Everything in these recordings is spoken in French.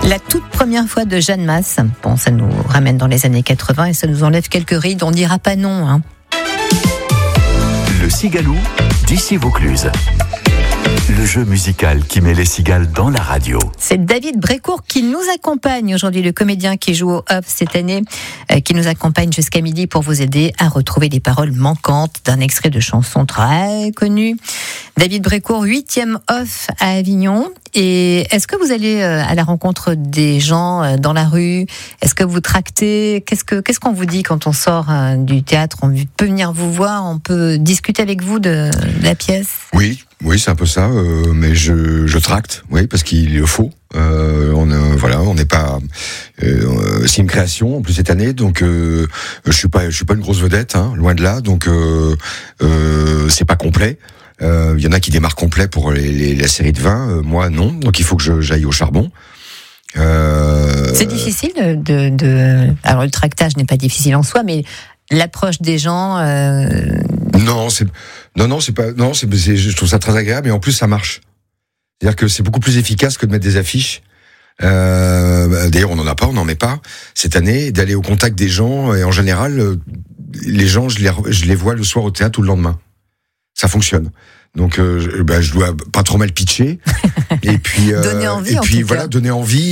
La toute première fois de Jeanne Masse, bon, ça nous ramène dans les années 80 et ça nous enlève quelques rides, on dira pas non. Hein. Le Cigaloux d'ici Vaucluse. Le jeu musical qui met les cigales dans la radio. C'est David Brécourt qui nous accompagne aujourd'hui, le comédien qui joue au Off cette année, qui nous accompagne jusqu'à midi pour vous aider à retrouver les paroles manquantes d'un extrait de chanson très connu. David Brécourt, 8e Off à Avignon. Et est-ce que vous allez à la rencontre des gens dans la rue? Est-ce que vous tractez? Qu'est-ce qu'on vous dit quand on sort du théâtre? On peut venir vous voir, on peut discuter avec vous de la pièce? Oui, c'est un peu ça, mais je tracte, oui, parce qu'il le faut. On n'est pas. C'est une création en plus cette année, donc je suis pas une grosse vedette, hein, loin de là, donc c'est pas complet. Il y en a qui démarrent complet pour la série de 20, moi non, donc il faut que j'aille au charbon. C'est difficile alors le tractage n'est pas difficile en soi, mais l'approche des gens. Je trouve ça très agréable et en plus ça marche. C'est-à-dire que c'est beaucoup plus efficace que de mettre des affiches. D'ailleurs, on n'en met pas cette année, d'aller au contact des gens et en général, les gens, je les vois le soir au théâtre ou le lendemain. Ça fonctionne. Donc, je dois pas trop mal pitcher et puis donner envie, donner envie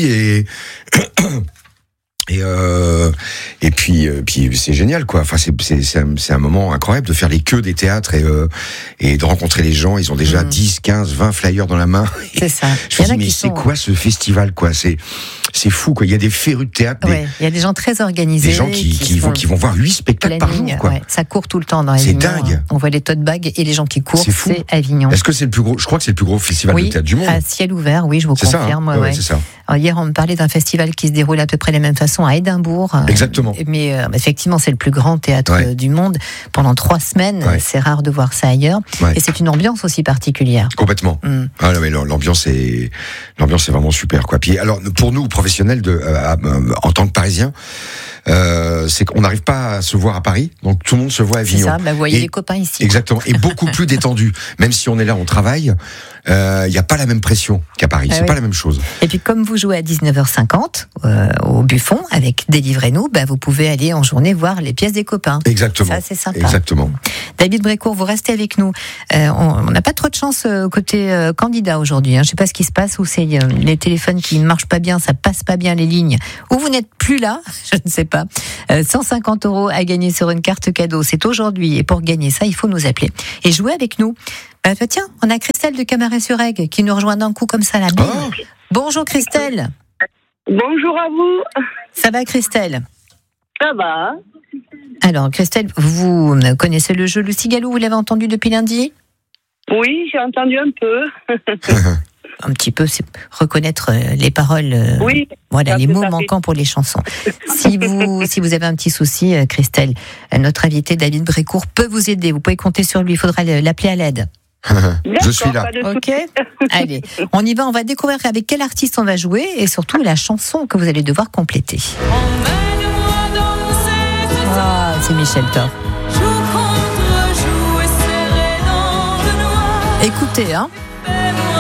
et puis c'est génial quoi. Enfin c'est un moment incroyable de faire les queues des théâtres et de rencontrer les gens. Ils ont déjà 10, 15, 20 flyers dans la main. C'est ça. Je me dis mais c'est quoi ce festival quoi? C'est fou quoi. Il y a des férus de théâtre. Ouais, il y a des gens très organisés. Des gens qui vont voir 8 spectacles par jour quoi. Ouais, ça court tout le temps dans Avignon. C'est dingue. On voit les tote bags et les gens qui courent. C'est Avignon. Est-ce que c'est le plus gros? Je crois que c'est le plus gros festival de théâtre du monde. À ciel ouvert, oui, je vous confirme. Ça, hein. C'est ça. Alors, hier, on me parlait d'un festival qui se déroule à peu près de la même façon à Édimbourg. Exactement. Mais effectivement, c'est le plus grand théâtre du monde. Pendant 3 semaines, c'est rare de voir ça ailleurs. Ouais. Et c'est une ambiance aussi particulière. Complètement. Ah non, mais l'ambiance est vraiment super quoi. Puis alors pour nous professionnels en tant que Parisiens, c'est qu'on n'arrive pas à se voir à Paris, donc tout le monde se voit à Avignon. C'est ça, vous voyez les copains ici. Exactement, et beaucoup plus détendu. Même si on est là, on travaille, il n'y a pas la même pression qu'à Paris, c'est pas la même chose. Et puis comme vous jouez à 19h50 au Buffon avec Délivrez-nous, vous pouvez aller en journée voir les pièces des copains. Exactement. Ça c'est sympa. Exactement. David Brécourt, vous restez avec nous. On n'a pas trop de chance côté candidat aujourd'hui. Je ne sais pas ce qui se passe, ou c'est les téléphones qui ne marchent pas bien, ça passe pas bien les lignes, ou vous n'êtes plus là, je ne sais pas. 150 € à gagner sur une carte cadeau, c'est aujourd'hui. Et pour gagner ça, il faut nous appeler et jouer avec nous. Tiens, on a Christelle de Camaret-sur-Aigle qui nous rejoint d'un coup comme ça là. Bonjour Christelle. Bonjour à vous. Ça va Christelle? Ça va. Alors Christelle, vous connaissez le jeu Le Cigaloux, vous l'avez entendu depuis lundi? Oui, j'ai entendu un peu. Un petit peu, c'est reconnaître les paroles, les mots manquants pour les chansons. Si vous avez un petit souci, Christelle, notre invité David Brécourt peut vous aider. Vous pouvez compter sur lui, il faudra l'appeler à l'aide. Je suis là. Ok. Allez, on y va, on va découvrir avec quel artiste on va jouer et surtout la chanson que vous allez devoir compléter. Ah, c'est Michel Thor. Écoutez,